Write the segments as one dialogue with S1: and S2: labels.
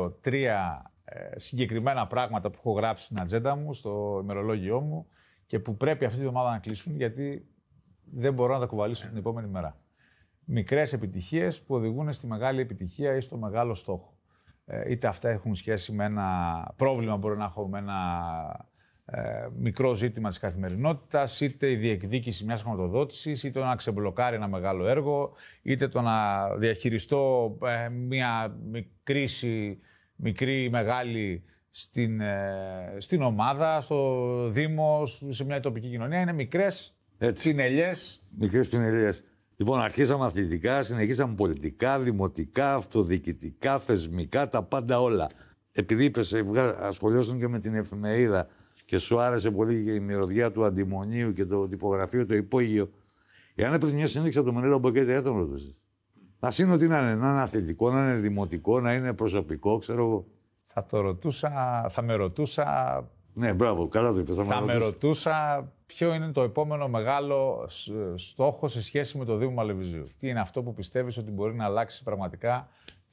S1: 2-3 συγκεκριμένα πράγματα που έχω γράψει στην ατζέντα μου, στο ημερολόγιό μου και που πρέπει αυτή τη εβδομάδα να κλείσουν, γιατί δεν μπορώ να τα κουβαλήσω την επόμενη μέρα. Μικρές επιτυχίες που οδηγούν στη μεγάλη επιτυχία ή στο μεγάλο στόχο. Είτε αυτά έχουν σχέση με ένα πρόβλημα, μπορεί να έχω με ένα μικρό ζήτημα της καθημερινότητας, είτε η διεκδίκηση μιας χρηματοδότησης, είτε το να ξεμπλοκάρει ένα μεγάλο έργο, είτε το να διαχειριστώ μια κρίση, μικρή ή μεγάλη, στην ομάδα, στο Δήμο, σε μια τοπική κοινωνία. Είναι μικρές πινελιές.
S2: Μικρές πινελιές. Λοιπόν, αρχίσαμε αθλητικά, συνεχίσαμε πολιτικά, δημοτικά, αυτοδιοικητικά, θεσμικά, τα πάντα όλα. Επειδή είπες, ασχολιώσουν και με την εφημερίδα και σου άρεσε πολύ και η μυρωδιά του αντιμονίου και το τυπογραφείο, το υπόγειο. Εάν έπρεπε μια συνέντευξη από το Μενέλο Μποκέτη, θα τον ρωτήσεις. Θα είναι ότι να είναι αθλητικό, να είναι δημοτικό, να είναι προσωπικό, ξέρω εγώ.
S1: Θα με ρωτούσα.
S2: Ναι, μπράβο, καλά το είπες.
S1: Θα με ρωτούσα ποιο είναι το επόμενο μεγάλο στόχο σε σχέση με το Δήμο Μαλεβιζίου. Τι είναι αυτό που πιστεύεις ότι μπορεί να αλλάξει πραγματικά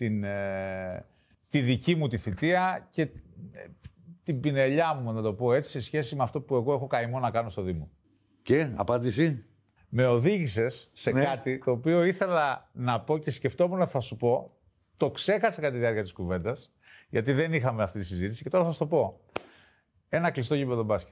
S1: τη δική μου τη θητεία και την πινελιά μου, να το πω έτσι, σε σχέση με αυτό που εγώ έχω καημό να κάνω στο Δήμο.
S2: Και, απάντηση.
S1: Με οδήγησες σε κάτι το οποίο ήθελα να πω και σκεφτόμουν να θα σου πω. Το ξέχασα κατά τη διάρκεια της κουβέντας, γιατί δεν είχαμε αυτή τη συζήτηση και τώρα θα σου το πω. Ένα κλειστό γήπεδο μπάσκετ.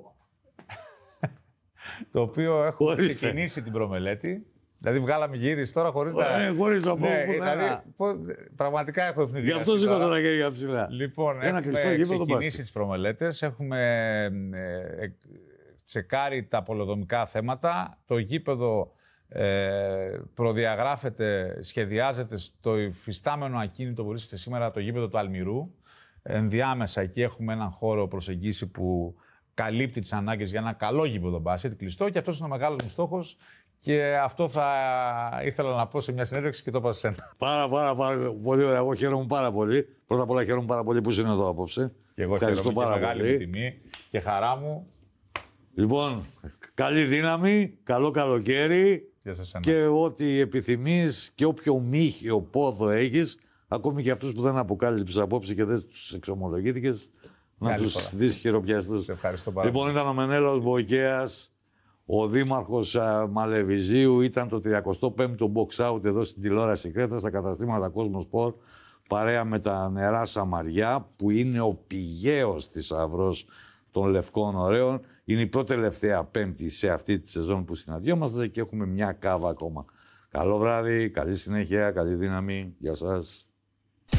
S1: το οποίο έχω ξεκινήσει την προμελέτη. Δηλαδή, βγάλαμε γύριση τώρα χωρίς να.
S2: Χωρίς να πω.
S1: Δηλαδή, πραγματικά έχω ευνηδιάσει.
S2: Γι' αυτό σήκωσα τα χέρια ψηλά.
S1: Λοιπόν, έχουμε ξεκινήσει τις προμελέτες. Έχουμε τσεκάρει τα πολεοδομικά θέματα. Το γήπεδο προδιαγράφεται, σχεδιάζεται στο υφιστάμενο ακίνητο που βρίσκεται σήμερα, το γήπεδο του Αλμυρού. Ενδιάμεσα εκεί έχουμε έναν χώρο προσεγγίσει που καλύπτει τις ανάγκες για ένα καλό γήπεδο μπάσκετ, κλειστό, και αυτός είναι ο μεγάλος μου στόχος. Και αυτό θα ήθελα να πω σε μια συνέντευξη και το είπα σε σένα.
S2: Πάρα πολύ ωραία. Εγώ χαίρομαι πάρα πολύ. Πρώτα απ' όλα χαίρομαι πάρα πολύ που είσαι εδώ απόψε.
S1: Και εγώ χαίρομαι, πάρα πολύ. Μεγάλη τιμή και χαρά μου.
S2: Λοιπόν, καλή δύναμη, καλό καλοκαίρι και ό,τι επιθυμείς και όποιο μύχιο πόδο έχεις, ακόμη και αυτούς που δεν αποκάλυψες απόψε και δεν τους εξομολογήθηκες, να τους δεις χειροπιαστούς.
S1: Σε ευχαριστώ πάρα
S2: πολύ. Λοιπόν, ήταν ο Μενέλαος Μποϊκέας, ο δήμαρχος Μαλεβιζίου, ήταν το 35ο box out εδώ στην τηλεόραση Κρέτας, στα καταστήματα Cosmosport, παρέα με τα νερά Σαμαριά, που είναι ο πηγαίος θησαυρός των Λευκών Ωραίων. Είναι η πρώτη τελευταία Πέμπτη σε αυτή τη σεζόν που συναντιόμαστε και έχουμε μια κάβα ακόμα. Καλό βράδυ, καλή συνέχεια, καλή δύναμη. Γεια σας.